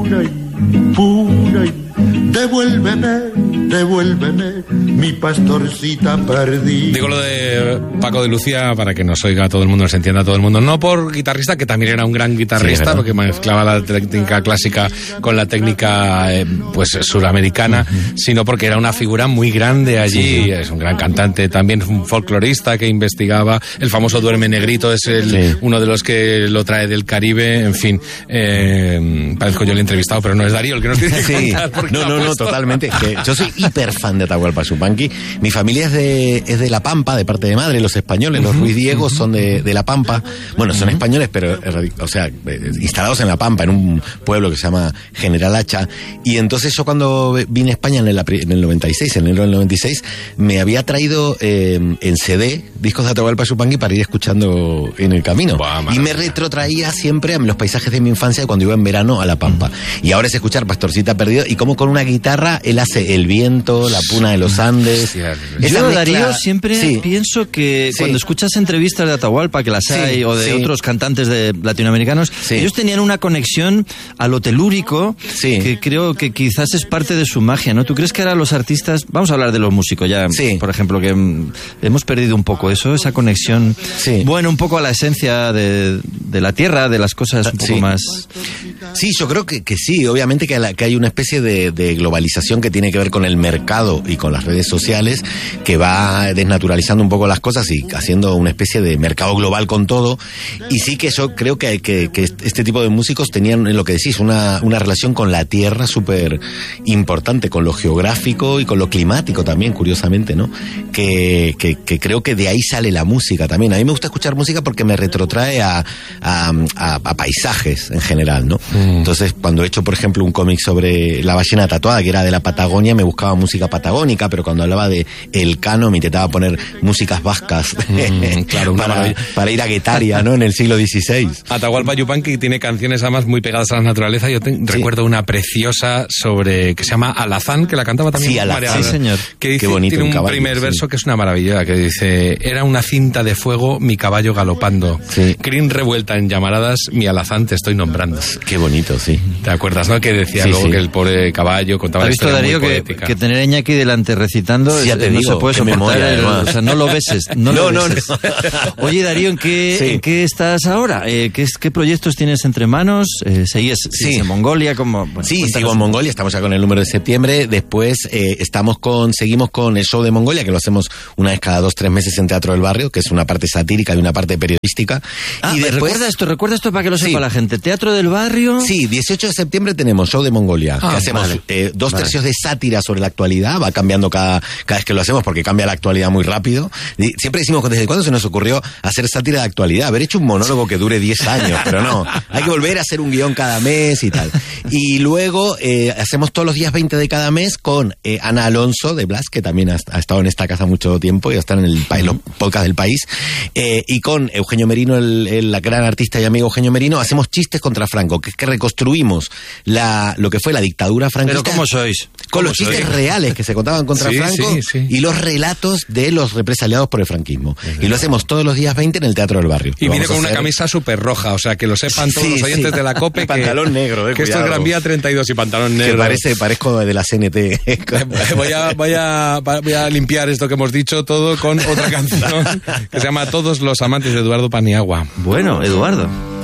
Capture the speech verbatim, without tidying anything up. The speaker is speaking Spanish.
pura y pura y devuélveme, devuélveme mi pastorcita perdida. Digo lo de Paco de Lucía para que nos oiga todo el mundo, nos entienda todo el mundo. No por guitarrista, que también era un gran guitarrista, sí, porque mezclaba la técnica clásica con la técnica eh, pues suramericana, uh-huh. sino porque era una figura muy grande allí. Sí. Es un gran cantante, también un folclorista que investigaba. El famoso Duerme Negrito es el, sí. uno de los que lo trae del Caribe. En fin, eh, parezco yo el entrevistado, pero no es Darío el que nos tiene que sí. contar. No, no, no, totalmente. Que yo soy hiper fan de Atahualpa Yupanqui. Mi familia es de, es de La Pampa, de parte de madre, los españoles, los Ruiz Diegos son de, de La Pampa. Bueno, son españoles, pero, o sea, instalados en La Pampa, en un pueblo que se llama General Hacha. Y entonces yo cuando vine a España en el, en el noventa y seis, en enero del noventa y seis, me había traído eh, en C D discos de Atahualpa Yupanqui para ir escuchando en el camino. Wow, y me retrotraía siempre a los paisajes de mi infancia cuando iba en verano a La Pampa. Y ahora es escuchar Pastorcita Perdido y como con una guitarra él hace El Viento, La Puna de los Andes. Sí, yo, mezcla... Darío, siempre sí. pienso que sí. cuando escuchas entrevistas de Atahualpa, que las sí, hay, o de sí. otros cantantes de latinoamericanos, sí. ellos tenían una conexión a lo telúrico sí. que creo que quizás es parte de su magia, ¿no? ¿Tú crees que ahora los artistas, vamos a hablar de los músicos ya, sí. por ejemplo, que hemos perdido un poco eso, esa conexión, sí. bueno, un poco a la esencia de, de la tierra, de las cosas un poco sí. más... Sí, yo creo que, que sí, obviamente que, la, que hay una especie de, de globalización que tiene que ver con el mercado y con las redes sociales, que va desnaturalizando un poco las cosas y haciendo una especie de mercado global con todo. Y sí que yo creo que, que, que este tipo de músicos tenían, en lo que decís, una, una relación con la tierra súper importante, con lo geográfico y con lo climático también, curiosamente, ¿no? Que, que, que creo que de ahí sale la música también. A mí me gusta escuchar música porque me retrotrae a, a, a, a paisajes en general, ¿no? Mm. Entonces, cuando he hecho, por ejemplo, un cómic sobre la ballena tatuada, que era de la Patagonia, me buscaba música patagónica, pero cuando hablaba de Elcano me intentaba poner músicas vascas mm, claro, para, para ir a Guetaria, ¿no? En el siglo dieciséis. Atahualpa Yupanqui tiene canciones además muy pegadas a la naturaleza. Yo te, sí. recuerdo una preciosa sobre que se llama Alazán, que la cantaba también. Sí, Alazán. Sí, señor. Que dice, qué bonito, tiene un, un caballo, primer sí. verso que es una maravilla, que dice: era una cinta de fuego, mi caballo galopando. Sí. Crin revuelta en llamaradas, mi alazán te estoy nombrando. Qué bonito, sí. ¿Te acuerdas, no? Que decía sí, luego sí. que el pobre caballo contaba la historia Darío, muy que, poética. que tener a Iñaki delante recitando sí, ya te no digo, se puede soportar, memoria, el, o sea, no lo beses, no, no, lo no, beses. no. Oye, Darío, ¿en qué, sí. ¿en qué estás ahora? Eh, ¿qué, ¿Qué proyectos tienes entre manos? Eh, ¿Seguís sí. en Mongolia? Como, bueno, sí, sigo en Mongolia, estamos ya con el número de septiembre. Después eh, estamos con, seguimos con el show de Mongolia, que lo hacemos una vez cada dos, tres meses en Teatro del Barrio, que es una parte satírica y una parte periodística. Ah, y después, recuerda esto, recuerda esto para que lo sepa sí. la gente. Teatro del Barrio. Sí, dieciocho de septiembre tenemos show de Mongolia, ah, que hacemos vale. eh, dos vale. tercios de sátira sobre la actualidad, va cambiando cada, cada vez que lo hacemos porque cambia la actualidad muy rápido. Y siempre decimos, ¿desde cuándo se nos ocurrió hacer sátira de actualidad? Haber hecho un monólogo que dure diez años, pero no, hay que volver a hacer un guión cada mes y tal. Y luego eh, hacemos todos los días veinte de cada mes con eh, Ana Alonso de Blas, que también ha, ha estado en esta casa mucho tiempo y está en el, en los podcasts del país, eh, y con Eugenio Merino, el, el gran artista y amigo Eugenio Merino, hacemos chistes contra Franco, que es que reconstruimos la, lo que fue la dictadura franquista. ¿Pero cómo sois? Con los chistes sois? reales que se contaban contra sí, Franco sí, sí. y los relatos de los represaliados por el franquismo. Es y lo hacemos todos los días veinte en el Teatro del Barrio. Y viene con una camisa súper roja, o sea, que lo sepan todos sí, los oyentes sí. de la COPE. Que, pantalón negro, eh, que esto es Gran Vía treinta y dos y pantalón negro. Que parece, parezco de la C N T. voy, a, voy, a, voy a limpiar esto que hemos dicho todo con otra canción que se llama Todos los amantes de Eduardo Paniagua. Bueno, Eduardo.